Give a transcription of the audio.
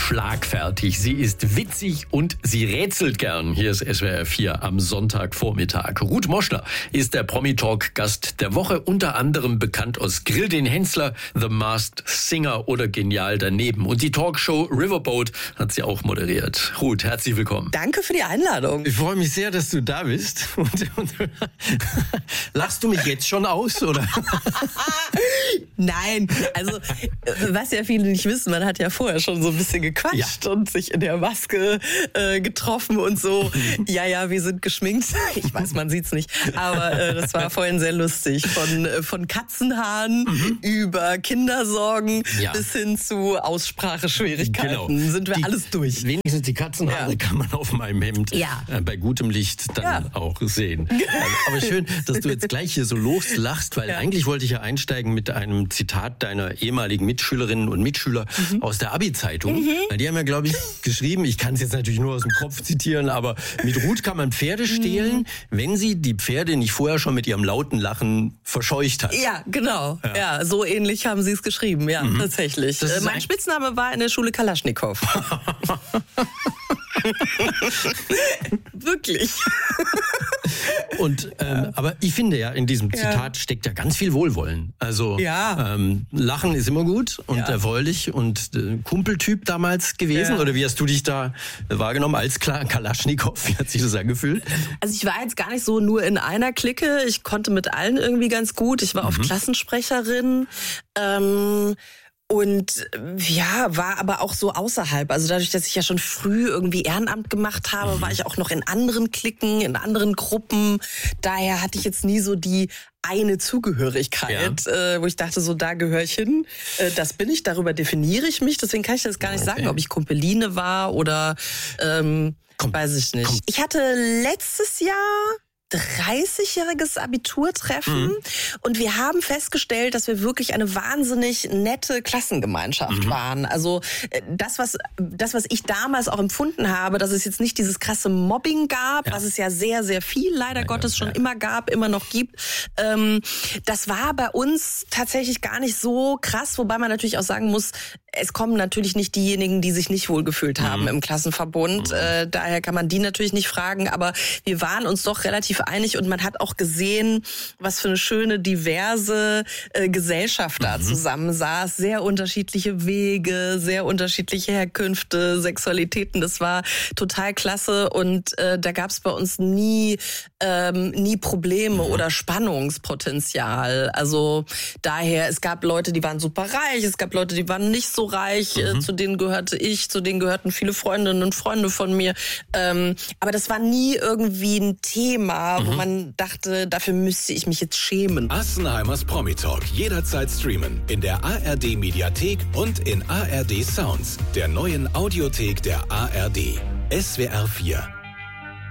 schlagfertig, sie ist witzig und sie rätselt gern. Hier ist SWR 4 am Sonntagvormittag. Ruth Moschner ist der Promi-Talk-Gast der Woche, unter anderem bekannt aus Grill den Hensler, The Masked Singer oder Genial daneben. Und die Talkshow Riverboat hat sie auch moderiert. Ruth, herzlich willkommen. Danke für die Einladung. Ich freue mich sehr, dass du da bist. Lachst du mich jetzt schon aus, oder? Nein, also was ja viele nicht wissen, man hat ja vorher schon so ein bisschen gequatscht und sich in der Maske getroffen und so. Ja, wir sind geschminkt. Ich weiß, man sieht's nicht, aber das war vorhin sehr lustig. Von Katzenhaaren über Kindersorgen bis hin zu Ausspracheschwierigkeiten sind wir alles durch. Wenigstens die Katzenhaare kann man auf meinem Hemd bei gutem Licht dann auch sehen. Aber schön, dass du jetzt gleich hier so loslachst, weil eigentlich wollte ich ja einsteigen mit einem Zitat deiner ehemaligen Mitschülerinnen und Mitschüler aus der Abi-Zeitung. Die haben ja, glaube ich, geschrieben, ich kann es jetzt natürlich nur aus dem Kopf zitieren, aber mit Ruth kann man Pferde stehlen, wenn sie die Pferde nicht vorher schon mit ihrem lauten Lachen verscheucht hat. Ja, genau. Ja, so ähnlich haben sie es geschrieben, tatsächlich. Mein Spitzname war in der Schule Kalaschnikow. Wirklich. Und aber ich finde ja, in diesem Zitat steckt ja ganz viel Wohlwollen. Also Lachen ist immer gut und erfreulich und Kumpeltyp damals gewesen. Oder wie hast du dich da wahrgenommen als Kalaschnikow? Wie hat sich das angefühlt? Also ich war jetzt gar nicht so nur in einer Clique. Ich konnte mit allen irgendwie ganz gut. Ich war oft Klassensprecherin. Und war aber auch so außerhalb. Also dadurch, dass ich ja schon früh irgendwie Ehrenamt gemacht habe, war ich auch noch in anderen Cliquen, in anderen Gruppen. Daher hatte ich jetzt nie so die eine Zugehörigkeit, wo ich dachte, so da gehöre ich hin. Das bin ich, darüber definiere ich mich. Deswegen kann ich das gar nicht sagen, ob ich Kumpeline war oder weiß ich nicht. Ich hatte letztes Jahr 30-jähriges Abiturtreffen und wir haben festgestellt, dass wir wirklich eine wahnsinnig nette Klassengemeinschaft waren. Also das, was ich damals auch empfunden habe, dass es jetzt nicht dieses krasse Mobbing gab, was es ja sehr, sehr viel leider Gottes schon immer gab, immer noch gibt. Das war bei uns tatsächlich gar nicht so krass, wobei man natürlich auch sagen muss, es kommen natürlich nicht diejenigen, die sich nicht wohlgefühlt haben im Klassenverbund. Daher kann man die natürlich nicht fragen, aber wir waren uns doch relativ einig und man hat auch gesehen, was für eine schöne, diverse Gesellschaft da zusammensaß. Sehr unterschiedliche Wege, sehr unterschiedliche Herkünfte, Sexualitäten. Das war total klasse und da gab es bei uns nie Probleme oder Spannungspotenzial. Also daher, es gab Leute, die waren super reich, es gab Leute, die waren nicht so reich, zu denen gehörte ich, zu denen gehörten viele Freundinnen und Freunde von mir. Aber das war nie irgendwie ein Thema, wo man dachte, dafür müsste ich mich jetzt schämen. Assenheimers Promi-Talk jederzeit streamen in der ARD-Mediathek und in ARD Sounds, der neuen Audiothek der ARD. SWR 4